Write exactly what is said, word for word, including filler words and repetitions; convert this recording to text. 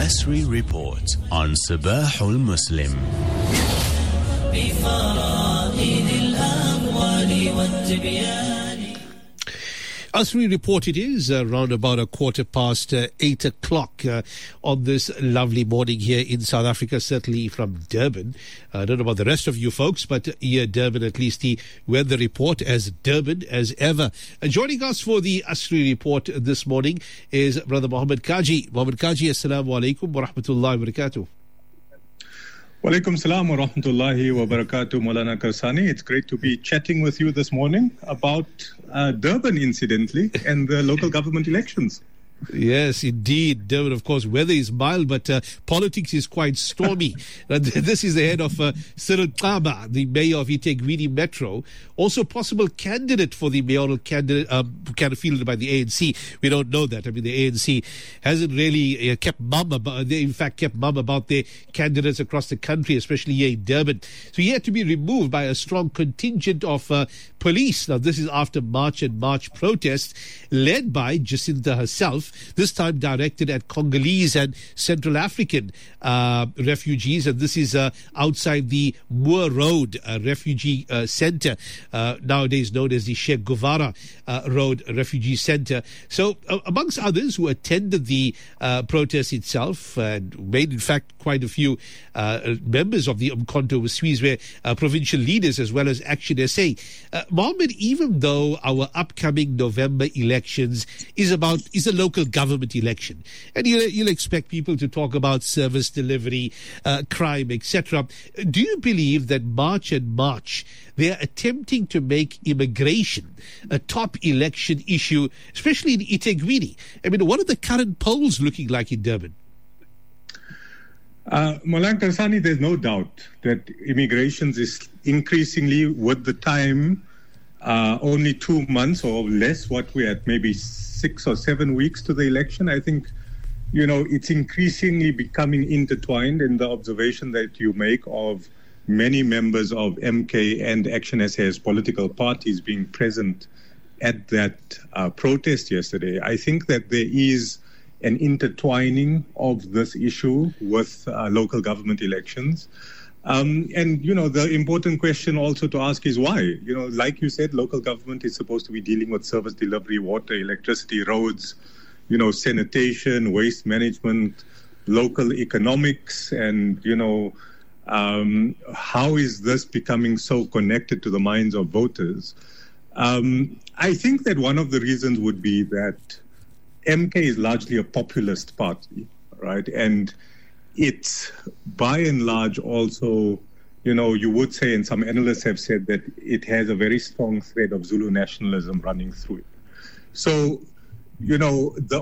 Asri Report on Sabahul Muslim. Asri Report it is, uh, around about a quarter past uh, eight o'clock uh, on this lovely morning here in South Africa, certainly from Durban. Uh, I don't know about the rest of you folks, but here Durban, at least the weather report as Durban as ever. Uh, joining us for the Asri Report this morning is Brother Mohammed Kaji. Mohammed Kaji, Assalamu alaikum wa rahmatullahi wa barakatuh. Walaikum salam wa rahmatullahi wa barakatuh, Maulana Karsani. It's great to be chatting with you this morning about uh, Durban, incidentally, and the local government elections. Yes, indeed. Durban, of course, weather is mild, but uh, politics is quite stormy. This is the head of uh, Cyril Qaba, the mayor of eThekwini Metro, also possible candidate for the mayoral candidate, um, kind of fielded by the A N C. We don't know that. I mean, the A N C hasn't really uh, kept mum about, they in fact kept mum about their candidates across the country, especially here in Durban. So he had to be removed by a strong contingent of uh, police. Now, this is after March and March protests led by Jacinta herself, this time directed at Congolese and Central African uh, refugees. And this is uh, outside the Moore Road uh, Refugee uh, Center, uh, nowadays known as the Sheikh Guevara uh, Road Refugee Center. So, uh, amongst others who attended the uh, protest itself and made, in fact, quite a few uh, members of the Umkhonto weSizwe uh, provincial leaders as well as Action S A. Uh, Mohammed, even though our upcoming November elections is about is a local government election, and you'll, you'll expect people to talk about service delivery, uh, crime, et cetera. Do you believe that March and March they are attempting to make immigration a top election issue, especially in eThekwini? I mean, what are the current polls looking like in Durban? Uh, Maulana Karsani, there's no doubt that immigration is increasingly, with the time, uh, only two months or less, what we're at, maybe six or seven weeks to the election. I think, you know, it's increasingly becoming intertwined in the observation that you make of many members of M K and Action S A as political parties being present at that uh, protest yesterday. I think that there is an intertwining of this issue with uh, local government elections. Um, and, you know, the important question also to ask is why? You know, like you said, local government is supposed to be dealing with service delivery, water, electricity, roads, you know, sanitation, waste management, local economics, and, you know, um, how is this becoming so connected to the minds of voters? Um, I think that one of the reasons would be that M K is largely a populist party, right? And it's by and large also, you know, you would say, and some analysts have said that it has a very strong thread of Zulu nationalism running through it. So, you know, the